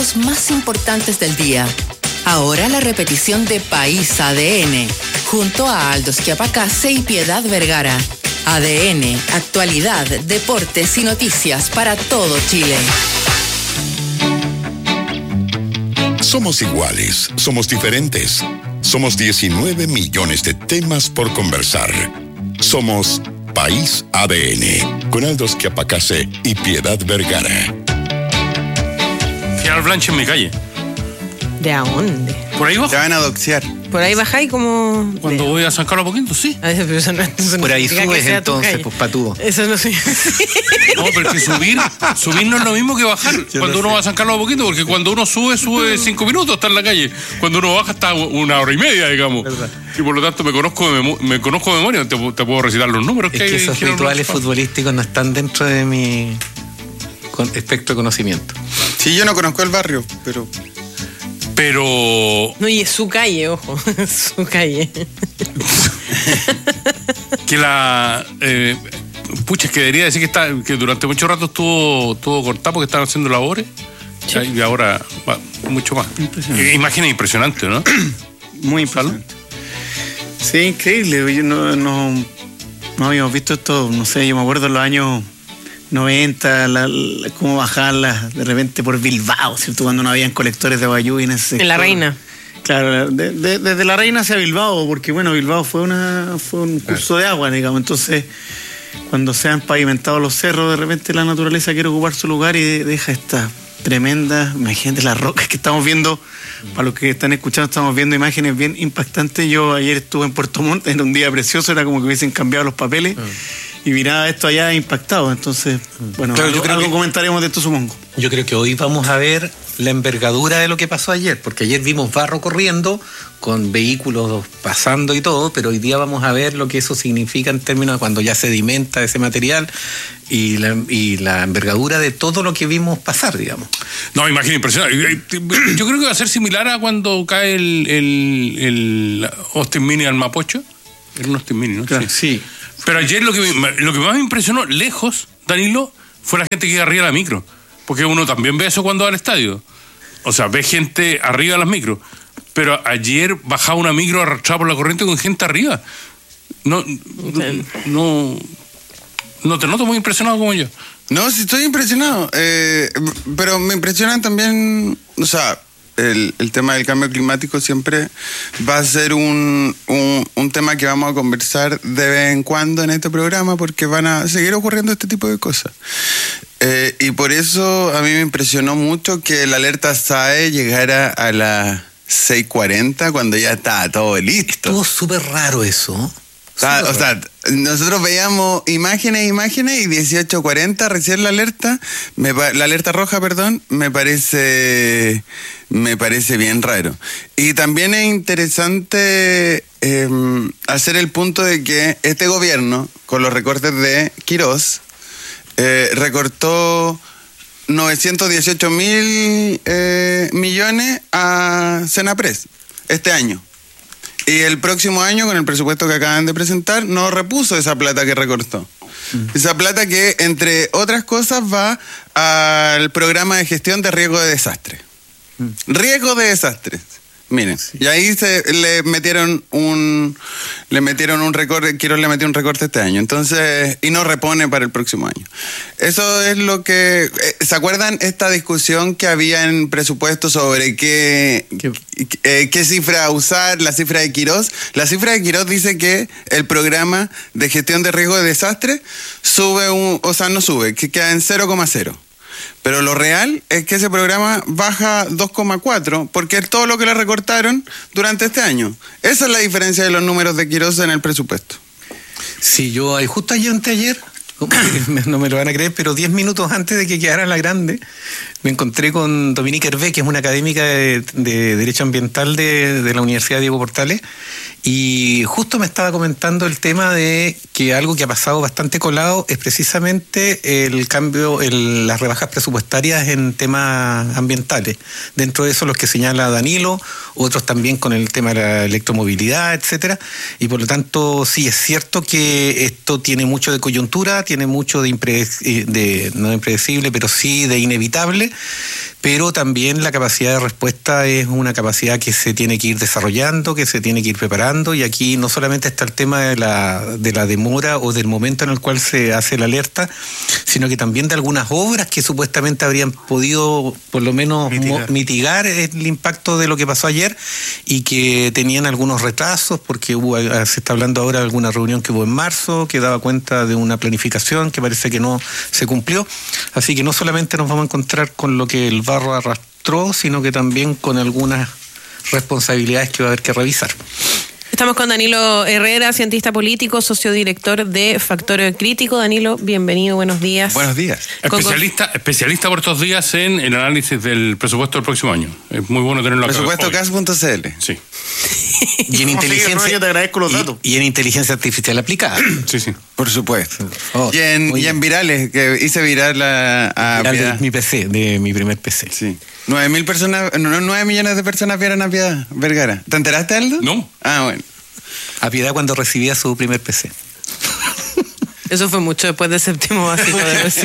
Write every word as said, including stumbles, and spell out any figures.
hechos más importantes del día. Ahora la repetición de País A D N, junto a Aldo Schiapacase y Piedad Vergara. A D N, actualidad, deportes y noticias para todo Chile. Somos iguales, somos diferentes. Somos diecinueve millones de temas por conversar. Somos País A D N, con Aldo Schiapacase y Piedad Vergara. General Blanche en mi calle. ¿De dónde? ¿Por ahí bajo? Te van a doxear. Por ahí bajáis como... Cuando de... voy a San Carlos Poquito, sí. A veces, pero eso no, eso no Por ahí significa subes que sea tu entonces, calle. pues patudo. Eso no sí. No, pero que subir, subir no es lo mismo que bajar. Yo cuando no uno sé. va a San Carlos Poquito, porque cuando uno sube, sube cinco minutos, está en la calle. Cuando uno baja, está una hora y media, digamos. ¿Verdad? Y por lo tanto me conozco de, memo- me conozco de memoria, te, te puedo recitar los números Es que hay que en esos General rituales Blanche. futbolísticos no están dentro de mi con- espectro de conocimiento. Sí, yo no conozco el barrio, pero... Pero No, y es su calle, ojo. Es su calle. que la... Eh, pucha, es que debería decir que, está, que durante mucho rato estuvo, estuvo cortado porque estaban haciendo labores. Y ahora va mucho más. Impresionante. Eh, Imágenes impresionantes, ¿no? Muy impresionante. Sí, increíble. Yo no, no, no habíamos visto esto, no sé, yo me acuerdo en los años noventa, la, la, cómo bajarlas de repente por Bilbao, ¿cierto? Cuando no habían colectores de Bayú en ese sector. En La Reina. Claro, de, de, desde La Reina hacia Bilbao, porque bueno, Bilbao fue una fue un curso de agua, digamos. Entonces, cuando se han pavimentado los cerros, de repente la naturaleza quiere ocupar su lugar y de- deja esta tremenda, imagínate las rocas que estamos viendo. Para los que están escuchando, estamos viendo imágenes bien impactantes. Yo ayer estuve en Puerto Montt, era un día precioso, era como que hubiesen cambiado los papeles. Y miraba esto allá impactado. Entonces, bueno, Claro, algo, yo creo algo que- comentaremos de esto, supongo. Yo creo que hoy vamos a ver la envergadura de lo que pasó ayer, porque ayer vimos barro corriendo, con vehículos pasando y todo, pero hoy día vamos a ver lo que eso significa en términos de cuando ya sedimenta ese material y la, y la envergadura de todo lo que vimos pasar, digamos. No, imagina impresionante. Yo creo que va a ser similar a cuando cae el, el, el Austin Mini al Mapocho. Era un Austin Mini, ¿no? Claro, Sí. Pero ayer lo que, me- lo que más me impresionó, lejos, Danilo, fue la gente que iba arriba de la micro. Porque uno también ve eso cuando va al estadio. O sea, ve gente arriba de las micros. Pero ayer bajaba una micro arrastrada por la corriente con gente arriba. No, no, no te noto muy impresionado como yo. No, sí estoy impresionado. Eh, pero me impresionan también, o sea, el, el tema del cambio climático siempre va a ser un, un, un tema que vamos a conversar de vez en cuando en este programa porque van a seguir ocurriendo este tipo de cosas. Eh, y por eso a mí me impresionó mucho que la alerta S A E llegara a las seis cuarenta cuando ya estaba todo listo. Estuvo súper raro eso. ¿no? O sea, o sea, nosotros veíamos imágenes, imágenes y dieciocho cuarenta recién la alerta, me, pa- la alerta roja, perdón, me parece, me parece bien raro. Y también es interesante eh, hacer el punto de que este gobierno, con los recortes de Quirós, eh, recortó novecientos dieciocho mil eh, millones a Senapres este año. Y el próximo año, con el presupuesto que acaban de presentar, no repuso esa plata que recortó. Mm. Esa plata que, entre otras cosas, va al programa de gestión de riesgo de desastre. Mm. Riesgo de desastres. Miren, sí. Y ahí se le metieron un le metieron un recorte, quiero le metió un recorte este año, entonces, y no repone para el próximo año. Eso es lo que, eh, ¿se acuerdan esta discusión que había en presupuesto sobre qué, ¿Qué? Eh, qué cifra usar, la cifra de Quirós? La cifra de Quirós dice que el programa de gestión de riesgo de desastre sube, un, o sea, no sube, que queda en cero coma cero. Pero lo real es que ese programa baja dos coma cuatro porque es todo lo que le recortaron durante este año. Esa es la diferencia de los números de Quirós en el presupuesto. Sí, yo justo ayer, anteayer, no me lo van a creer, pero diez minutos antes de que quedara la grande, me encontré con Dominique Hervé, que es una académica de, de Derecho Ambiental de, de la Universidad Diego Portales, Y justo me estaba comentando el tema de que algo que ha pasado bastante colado es precisamente el cambio, el, las rebajas presupuestarias en temas ambientales. Dentro de eso los que señala Danilo, otros también con el tema de la electromovilidad, etcétera. Y por lo tanto, sí, es cierto que esto tiene mucho de coyuntura, tiene mucho de, impre- de no de impredecible, pero sí de inevitable. Pero también la capacidad de respuesta es una capacidad que se tiene que ir desarrollando, que se tiene que ir preparando, y aquí no solamente está el tema de la, de la demora o del momento en el cual se hace la alerta, sino que también de algunas obras que supuestamente habrían podido por lo menos mitigar, mo- mitigar el impacto de lo que pasó ayer y que tenían algunos retrasos, porque hubo, se está hablando ahora de alguna reunión que hubo en marzo, que daba cuenta de una planificación que parece que no se cumplió. Así que no solamente nos vamos a encontrar con lo que el barro arrastró, sino que también con algunas responsabilidades que va a haber que revisar. Estamos con Danilo Herrera, cientista político, sociodirector de Factor Crítico. Danilo, bienvenido, buenos días. Buenos días. Especialista, especialista por estos días en el análisis del presupuesto del próximo año. Es muy bueno tenerlo acá. Presupuesto cas punto c l. Sí. Y en inteligencia, no, yo te agradezco los datos. Y, y en inteligencia artificial aplicada. Sí, sí. Por supuesto. Oh, y, en, muy y en bien. virales, que hice viral a, a Viral de Piedad. mi P C, de mi primer P C. Sí. Nueve mil personas, no, nueve millones de personas vieron a Piedad Vergara. ¿Te enteraste, Aldo? No. Ah, bueno. A Piedad cuando recibía su primer P C. Eso fue mucho después del séptimo básico, debo decir.